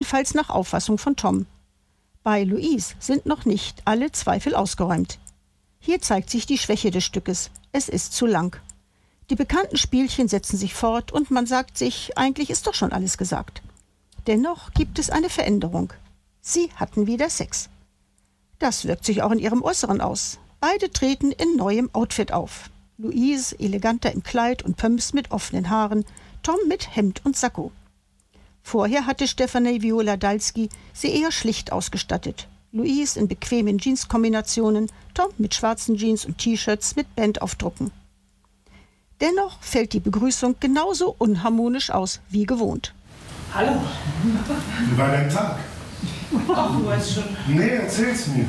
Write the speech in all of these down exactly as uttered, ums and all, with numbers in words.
ebenfalls nach Auffassung von Tom. Bei Louise sind noch nicht alle Zweifel ausgeräumt. Hier zeigt sich die Schwäche des Stückes. Es ist zu lang. Die bekannten Spielchen setzen sich fort und man sagt sich, eigentlich ist doch schon alles gesagt. Dennoch gibt es eine Veränderung. Sie hatten wieder Sex. Das wirkt sich auch in ihrem Äußeren aus. Beide treten in neuem Outfit auf. Louise eleganter im Kleid und Pumps mit offenen Haaren, Tom mit Hemd und Sakko. Vorher hatte Stefanie Viola Dalski sie eher schlicht ausgestattet. Louise in bequemen Jeans-Kombinationen, Tom mit schwarzen Jeans und T-Shirts mit Bandaufdrucken. Dennoch fällt die Begrüßung genauso unharmonisch aus wie gewohnt. Hallo. Wie war dein Tag? Ach, du weißt schon. Nee, erzähl's mir.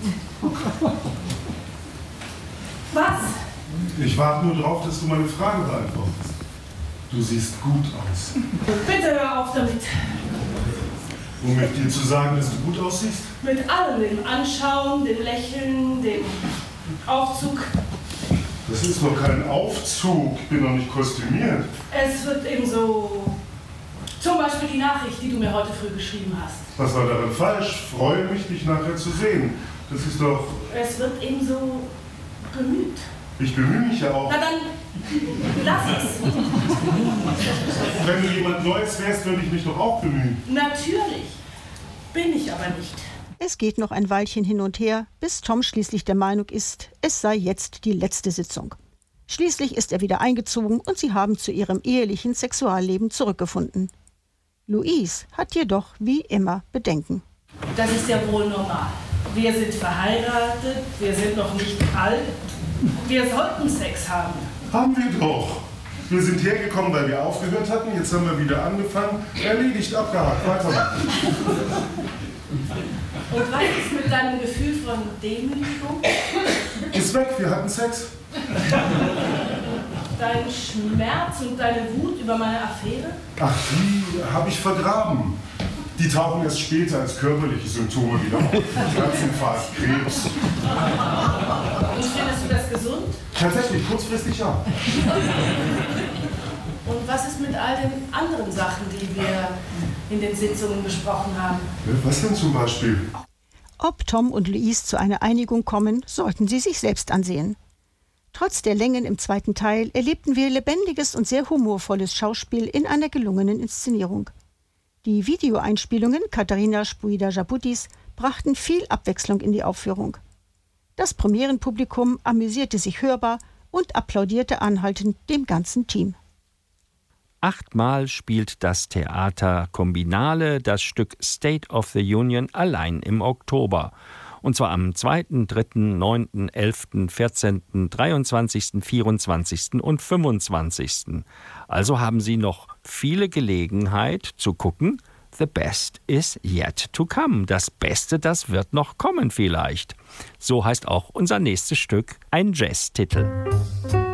Was? Ich warte nur drauf, dass du meine Frage beantwortest. Du siehst gut aus. Bitte hör auf damit. Um mit dir zu sagen, dass du gut aussiehst? Mit allem, dem Anschauen, dem Lächeln, dem Aufzug. Das ist doch kein Aufzug. Ich bin doch nicht kostümiert. Es wird eben so... Zum Beispiel die Nachricht, die du mir heute früh geschrieben hast. Was war daran falsch? Freue mich, dich nachher zu sehen. Das ist doch... Es wird eben so bemüht. Ich bemühe mich ja auch. Na dann, lass es. Wenn du jemand Neues wärst, würde ich mich doch auch bemühen. Natürlich. Bin ich aber nicht. Es geht noch ein Weilchen hin und her, bis Tom schließlich der Meinung ist, es sei jetzt die letzte Sitzung. Schließlich ist er wieder eingezogen und sie haben zu ihrem ehelichen Sexualleben zurückgefunden. Louise hat jedoch wie immer Bedenken. Das ist ja wohl normal. Wir sind verheiratet, wir sind noch nicht alt. Wir sollten Sex haben. Haben wir doch. Wir sind hergekommen, weil wir aufgehört hatten. Jetzt haben wir wieder angefangen. Erledigt, abgehakt, weitermachen. Und was ist mit deinem Gefühl von Demütigung? Ist weg, wir hatten Sex. Dein Schmerz und deine Wut über meine Affäre? Ach, die habe ich vergraben. Die tauchen erst später als körperliche Symptome wieder auf. Herzinfarkt, Krebs. Und findest du das gesund? Tatsächlich, kurzfristig ja. Und was ist mit all den anderen Sachen, die wir in den Sitzungen besprochen haben? Was denn zum Beispiel? Ob Tom und Louise zu einer Einigung kommen, sollten sie sich selbst ansehen. Trotz der Längen im zweiten Teil erlebten wir lebendiges und sehr humorvolles Schauspiel in einer gelungenen Inszenierung. Die Videoeinspielungen Katharina Spuida-Jabutis brachten viel Abwechslung in die Aufführung. Das Premierenpublikum amüsierte sich hörbar und applaudierte anhaltend dem ganzen Team. Achtmal spielt das Theater Combinale das Stück State of the Union allein im Oktober. Und zwar am zweiten, dritten, neunten, elften, vierzehnten, dreiundzwanzigsten, vierundzwanzigsten und fünfundzwanzigsten Also haben Sie noch viele Gelegenheit zu gucken. The best is yet to come. Das Beste, das wird noch kommen vielleicht. So heißt auch unser nächstes Stück, ein Jazztitel.